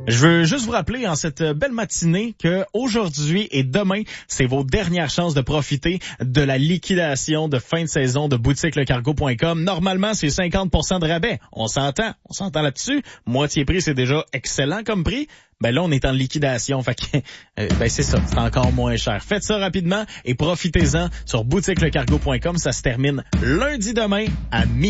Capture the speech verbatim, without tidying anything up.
Je veux juste vous rappeler en cette belle matinée que aujourd'hui et demain, c'est vos dernières chances de profiter de la liquidation de fin de saison de boutique le cargo point com. Normalement, c'est cinquante pour cent de rabais. On s'entend, on s'entend là-dessus. Moitié prix, c'est déjà excellent comme prix. Ben là, on est en liquidation. Fait que, euh, ben c'est ça, c'est encore moins cher. Faites ça rapidement et profitez-en sur boutique le cargo point com. Ça se termine lundi demain à minuit.